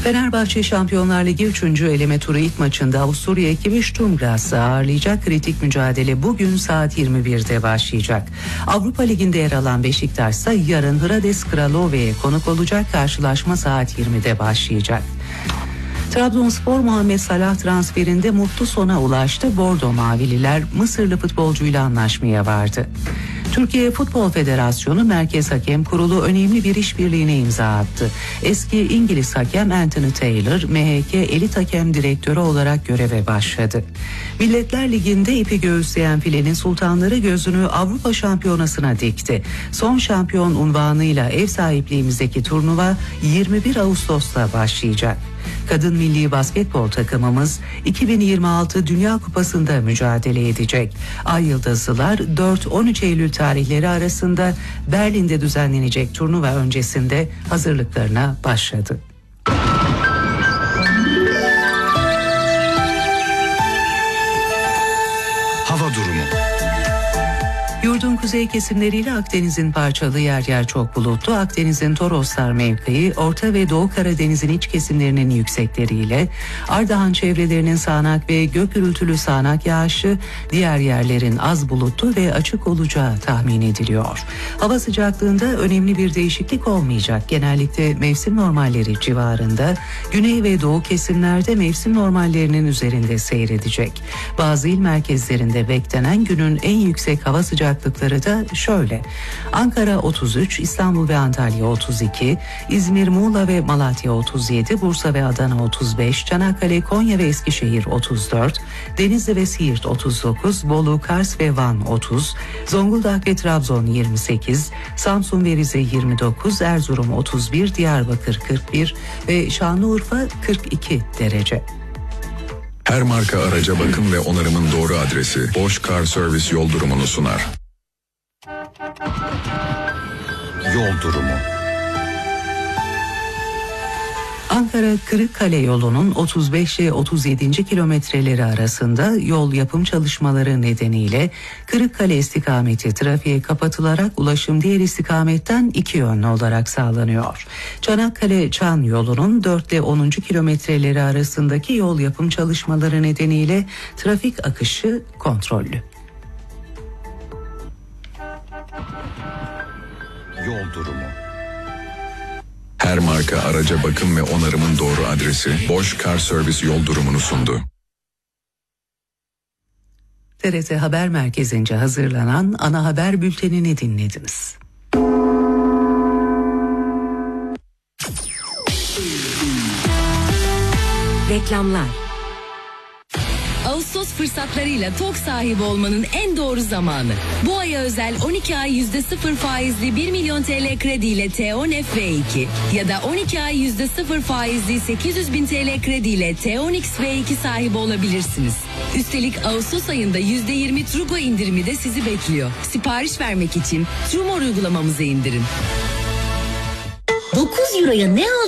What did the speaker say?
Fenerbahçe Şampiyonlar Ligi 3. eleme turu ilk maçında Avusturya ekibi Sturm Graz'ı ağırlayacak. Kritik mücadele bugün saat 21'de başlayacak. Avrupa Ligi'nde yer alan Beşiktaş ise yarın Hrades Kralove'ye konuk olacak. Karşılaşma saat 20'de başlayacak. Trabzonspor Muhammed Salah transferinde mutlu sona ulaştı. Bordo Mavililer Mısırlı futbolcuyla anlaşmaya vardı. Türkiye Futbol Federasyonu Merkez Hakem Kurulu önemli bir işbirliğine imza attı. Eski İngiliz hakem Anthony Taylor, MHK Elit Hakem Direktörü olarak göreve başladı. Milletler Ligi'nde ipi göğüsleyen filenin sultanları gözünü Avrupa Şampiyonası'na dikti. Son şampiyon unvanıyla ev sahipliğimizdeki turnuva 21 Ağustos'ta başlayacak. Kadın milli basketbol takımımız 2026 Dünya Kupası'nda mücadele edecek. Ay Yıldızlılar 4-13 Eylül tarihleri arasında Berlin'de düzenlenecek turnuva öncesinde hazırlıklarına başladı. Hava durumu. Yurdun kuzey kesimleriyle Akdeniz'in parçalı yer yer çok bulutlu. Akdeniz'in Toroslar mevkii, Orta ve Doğu Karadeniz'in iç kesimlerinin yüksekleriyle Ardahan çevrelerinin sağanak ve gök gürültülü sağanak yağışı, diğer yerlerin az bulutlu ve açık olacağı tahmin ediliyor. Hava sıcaklığında önemli bir değişiklik olmayacak. Genellikle mevsim normalleri civarında, güney ve doğu kesimlerde mevsim normallerinin üzerinde seyredecek. Bazı il merkezlerinde beklenen günün en yüksek hava sıcaklıkları da şöyle: Ankara 33, İstanbul ve Antalya 32, İzmir, Muğla ve Malatya 37, Bursa ve Adana 35, Çanakkale, Konya ve Eskişehir 34, Denizli ve Siirt 39, Bolu, Kars ve Van 30, Zonguldak ve Trabzon 28, Samsun ve Rize 29, Erzurum 31, Diyarbakır 41 ve Şanlıurfa 42 derece. Her marka araca bakım ve onarımın doğru adresi Bosch Car Service yol durumunu sunar. Yol durumu. Ankara-Kırıkkale yolunun 35 ile 37. kilometreleri arasında yol yapım çalışmaları nedeniyle Kırıkkale istikameti trafiğe kapatılarak ulaşım diğer istikametten iki yönlü olarak sağlanıyor. Çanakkale-Çan yolunun 4 ile 10. kilometreleri arasındaki yol yapım çalışmaları nedeniyle trafik akışı kontrollü. Yol durumu. Her marka araca bakım ve onarımın doğru adresi Bosch Car Service yol durumunu sundu. TRT Haber Merkezi'nce hazırlanan ana haber bültenini dinlediniz. Reklamlar. Ağustos fırsatlarıyla TOG sahibi olmanın en doğru zamanı. Bu aya özel 12 ay %0 faizli 1 milyon TL krediyle T10 F2 ya da 12 ay %0 faizli 800 bin TL krediyle T10 X V2 sahibi olabilirsiniz. Üstelik Ağustos ayında %20 Trugo indirimi de sizi bekliyor. Sipariş vermek için Trumor uygulamamızı indirin. 9 euroya ne